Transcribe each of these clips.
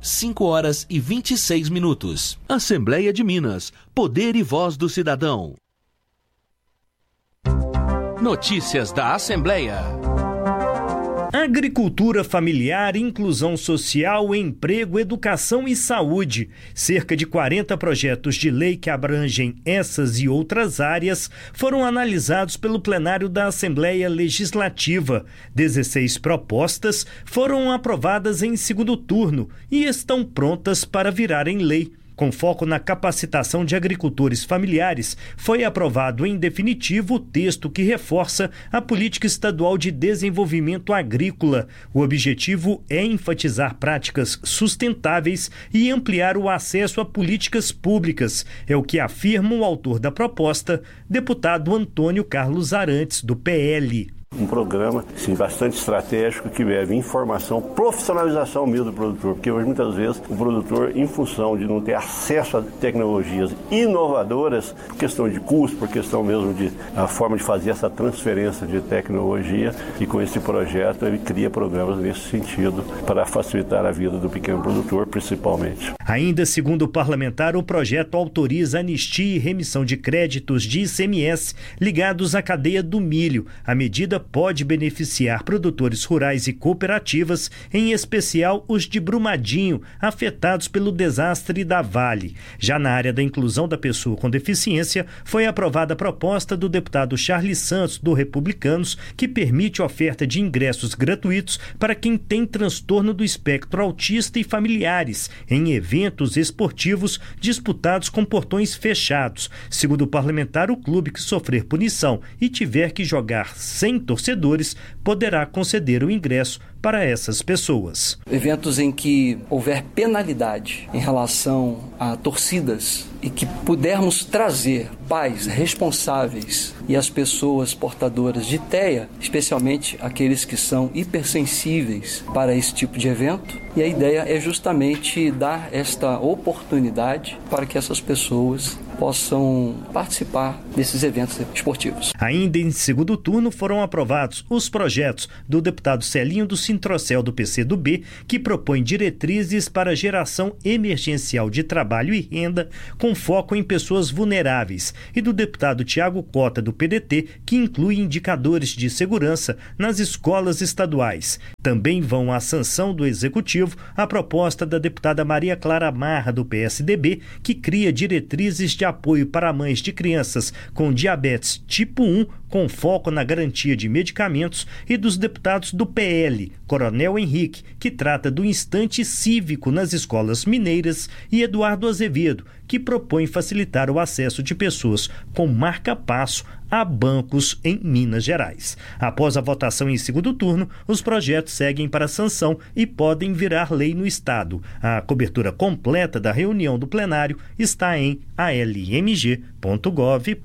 5h26. Assembleia de Minas. Poder e voz do cidadão. Notícias da Assembleia. Agricultura familiar, inclusão social, emprego, educação e saúde. Cerca de 40 projetos de lei que abrangem essas e outras áreas foram analisados pelo plenário da Assembleia Legislativa. 16 propostas foram aprovadas em segundo turno e estão prontas para virarem lei. Com foco na capacitação de agricultores familiares, foi aprovado em definitivo o texto que reforça a Política Estadual de Desenvolvimento Agrícola. O objetivo é enfatizar práticas sustentáveis e ampliar o acesso a políticas públicas. É o que afirma o autor da proposta, deputado Antônio Carlos Arantes, do PL. Um programa bastante estratégico que leva informação, profissionalização mesmo do produtor, porque hoje muitas vezes o produtor, em função de não ter acesso a tecnologias inovadoras, por questão de custo, por questão mesmo de a forma de fazer essa transferência de tecnologia, e com esse projeto ele cria programas nesse sentido para facilitar a vida do pequeno produtor, principalmente. Ainda segundo o parlamentar, o projeto autoriza anistia e remissão de créditos de ICMS ligados à cadeia do milho. A medida pode beneficiar produtores rurais e cooperativas, em especial os de Brumadinho, afetados pelo desastre da Vale. Já na área da inclusão da pessoa com deficiência, foi aprovada a proposta do deputado Charles Santos, do Republicanos, que permite a oferta de ingressos gratuitos para quem tem transtorno do espectro autista e familiares, em eventos esportivos disputados com portões fechados. Segundo o parlamentar, o clube que sofrer punição e tiver que jogar sem torcedores poderá conceder o ingresso para essas pessoas. Eventos em que houver penalidade em relação a torcidas e que pudermos trazer pais responsáveis e as pessoas portadoras de TEA, especialmente aqueles que são hipersensíveis para esse tipo de evento. E a ideia é justamente dar esta oportunidade para que essas pessoas possam participar desses eventos esportivos. Ainda em segundo turno foram aprovados os projetos do deputado Celinho do Sintrocel, do PCdoB, que propõe diretrizes para geração emergencial de trabalho e renda com foco em pessoas vulneráveis, e do deputado Tiago Cota, do PDT, que inclui indicadores de segurança nas escolas estaduais. Também vão à sanção do Executivo a proposta da deputada Maria Clara Marra, do PSDB, que cria diretrizes de apoio para mães de crianças com diabetes tipo 1, com foco na garantia de medicamentos, e dos deputados do PL, Coronel Henrique, que trata do instante cívico nas escolas mineiras, e Eduardo Azevedo, que propõe facilitar o acesso de pessoas com marca-passo a bancos em Minas Gerais. Após a votação em segundo turno, os projetos seguem para sanção e podem virar lei no Estado. A cobertura completa da reunião do plenário está em almg.gov.br.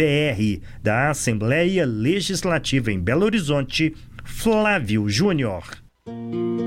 Da Assembleia Legislativa em Belo Horizonte, Flávio Júnior.